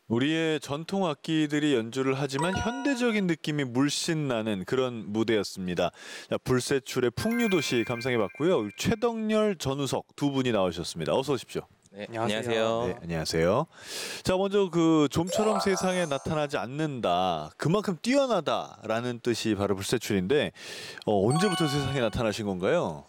우리의 전통 악기들이 연주를 하지만 현대적인 느낌이 물씬 나는 그런 무대였습니다. 자, 불세출의 풍류도시 감상해봤고요. 최덕렬, 전우석 두 분이 나오셨습니다. 어서 오십시오. 네, 안녕하세요. 네, 안녕하세요. 자, 먼저 그 좀처럼 세상에 나타나지 않는다, 그만큼 뛰어나다라는 뜻이 바로 불세출인데 언제부터 세상에 나타나신 건가요?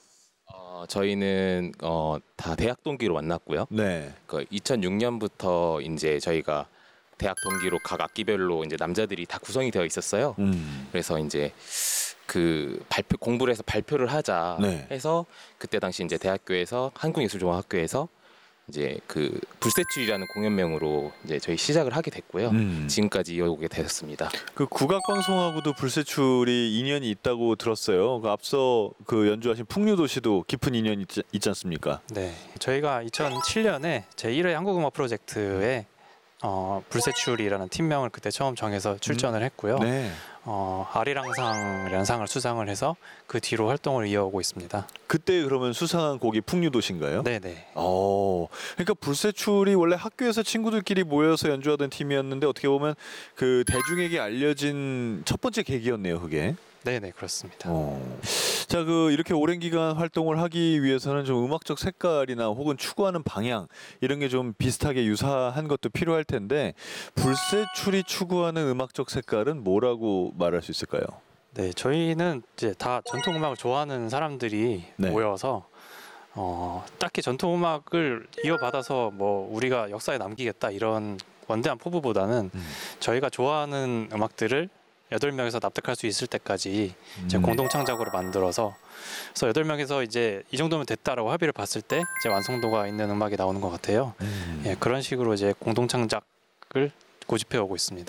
저희는 다 대학 동기로 만났고요. 네. 2006년부터 이제 저희가 대학 동기로 각 악기별로 이제 남자들이 다 구성이 되어 있었어요. 그래서 이제 그 공부를 해서 발표를 하자 네. 해서 그때 당시 이제 대학교에서 한국예술종합학교에서 이제 그 불세출이라는 공연명으로 이제 저희 시작을 하게 됐고요. 지금까지 이어오게 되었습니다. 그 국악방송하고도 불세출이 인연이 있다고 들었어요. 그 앞서 그 연주하신 풍류도시도 깊은 인연이 있지 않습니까? 네, 저희가 2007년에 제1회 한국음악 프로젝트에 불세출이라는 팀명을 그때 처음 정해서 출전을 했고요. 네. 아리랑상이라는 상을 수상을 해서 그 뒤로 활동을 이어오고 있습니다. 그때 그러면 수상한 곡이 풍류도시인가요? 네네. 그러니까 불세출이 원래 학교에서 친구들끼리 모여서 연주하던 팀이었는데 어떻게 보면 그 대중에게 알려진 첫 번째 계기였네요, 그게. 네네, 그렇습니다. 자, 그 이렇게 오랜 기간 활동을 하기 위해서는 좀 음악적 색깔이나 혹은 추구하는 방향 이런 게 좀 비슷하게 유사한 것도 필요할 텐데 불세출이 추구하는 음악적 색깔은 뭐라고 말할 수 있을까요? 네, 저희는 이제 다 전통 음악을 좋아하는 사람들이 네. 모여서 딱히 전통 음악을 이어받아서 뭐 우리가 역사에 남기겠다 이런 원대한 포부보다는 저희가 좋아하는 음악들을 8명에서 납득할 수 있을 때까지 이제 공동 창작으로 만들어서 그래서 8명에서 이제 이 정도면 됐다라고 합의를 봤을 때 이제 완성도가 있는 음악이 나오는 것 같아요. 예, 그런 식으로 이제 공동 창작을 고집해 오고 있습니다.